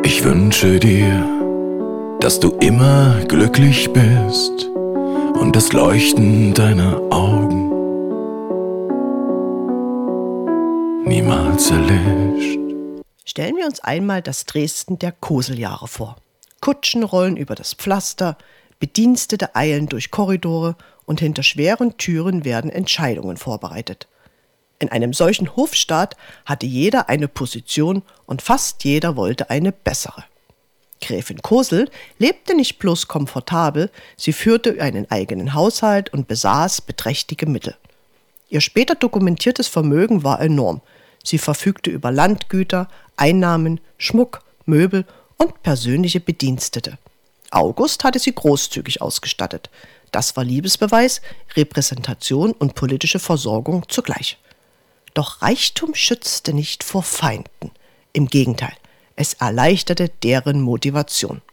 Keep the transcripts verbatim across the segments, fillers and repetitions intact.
Ich wünsche dir, dass du immer glücklich bist und das Leuchten deiner Augen niemals erlischt. Stellen wir uns einmal das Dresden der Koseljahre vor. Kutschen rollen über das Pflaster, Bedienstete eilen durch Korridore und hinter schweren Türen werden Entscheidungen vorbereitet. In einem solchen Hofstaat hatte jeder eine Position und fast jeder wollte eine bessere. Gräfin Kosel lebte nicht bloß komfortabel, sie führte einen eigenen Haushalt und besaß beträchtliche Mittel. Ihr später dokumentiertes Vermögen war enorm. Sie verfügte über Landgüter, Einnahmen, Schmuck, Möbel und persönliche Bedienstete. August hatte sie großzügig ausgestattet. Das war Liebesbeweis, Repräsentation und politische Versorgung zugleich. Doch Reichtum schützte nicht vor Feinden. Im Gegenteil, es erleichterte deren Motivation.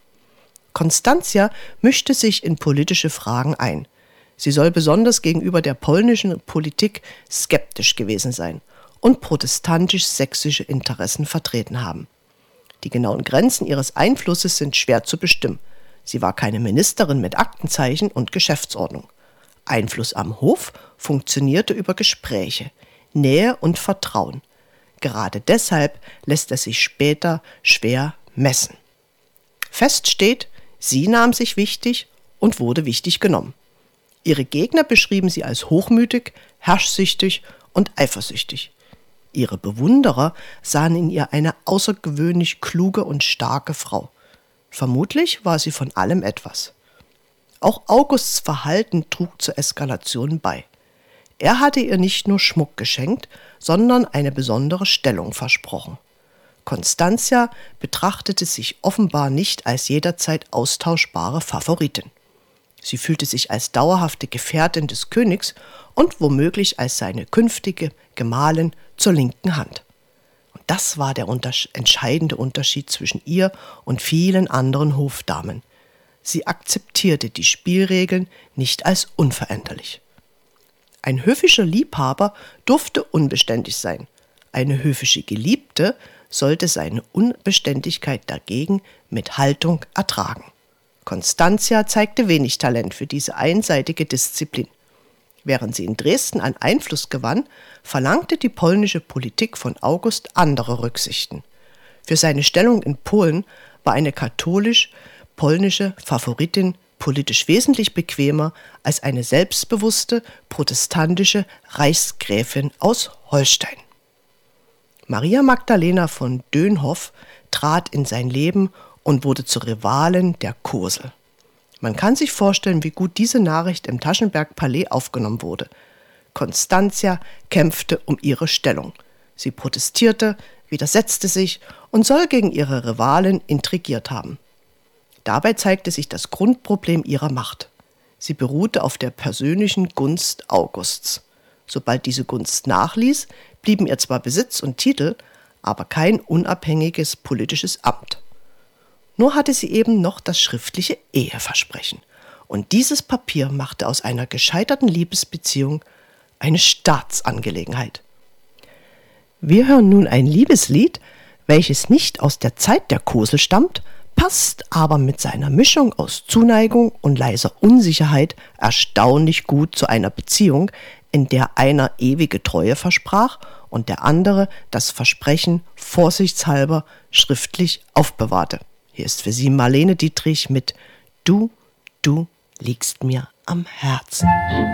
Constantia mischte sich in politische Fragen ein. Sie soll besonders gegenüber der polnischen Politik skeptisch gewesen sein und protestantisch-sächsische Interessen vertreten haben. Die genauen Grenzen ihres Einflusses sind schwer zu bestimmen. Sie war keine Ministerin mit Aktenzeichen und Geschäftsordnung. Einfluss am Hof funktionierte über Gespräche, Nähe und Vertrauen. Gerade deshalb lässt es sich später schwer messen. Fest steht, sie nahm sich wichtig und wurde wichtig genommen. Ihre Gegner beschrieben sie als hochmütig, herrschsüchtig und eifersüchtig. Ihre Bewunderer sahen in ihr eine außergewöhnlich kluge und starke Frau. Vermutlich war sie von allem etwas. Auch Augusts Verhalten trug zur Eskalation bei. Er hatte ihr nicht nur Schmuck geschenkt, sondern eine besondere Stellung versprochen. Constantia betrachtete sich offenbar nicht als jederzeit austauschbare Favoritin. Sie fühlte sich als dauerhafte Gefährtin des Königs und womöglich als seine künftige Gemahlin zur linken Hand. Und das war der untersch- entscheidende Unterschied zwischen ihr und vielen anderen Hofdamen. Sie akzeptierte die Spielregeln nicht als unveränderlich. Ein höfischer Liebhaber durfte unbeständig sein. Eine höfische Geliebte sollte seine Unbeständigkeit dagegen mit Haltung ertragen. Constantia zeigte wenig Talent für diese einseitige Disziplin. Während sie in Dresden an Einfluss gewann, verlangte die polnische Politik von August andere Rücksichten. Für seine Stellung in Polen war eine katholisch-polnische Favoritin politisch wesentlich bequemer als eine selbstbewusste protestantische Reichsgräfin aus Holstein. Maria Magdalena von Dönhoff trat in sein Leben und wurde zur Rivalin der Kosel. Man kann sich vorstellen, wie gut diese Nachricht im Taschenberg-Palais aufgenommen wurde. Constantia kämpfte um ihre Stellung. Sie protestierte, widersetzte sich und soll gegen ihre Rivalin intrigiert haben. Dabei zeigte sich das Grundproblem ihrer Macht. Sie beruhte auf der persönlichen Gunst Augusts. Sobald diese Gunst nachließ, blieben ihr zwar Besitz und Titel, aber kein unabhängiges politisches Amt. Nur hatte sie eben noch das schriftliche Eheversprechen. Und dieses Papier machte aus einer gescheiterten Liebesbeziehung eine Staatsangelegenheit. Wir hören nun ein Liebeslied, welches nicht aus der Zeit der Kosel stammt, passt aber mit seiner Mischung aus Zuneigung und leiser Unsicherheit erstaunlich gut zu einer Beziehung, in der einer ewige Treue versprach und der andere das Versprechen vorsichtshalber schriftlich aufbewahrte. Hier ist für Sie Marlene Dietrich mit Du, du liegst mir am Herzen.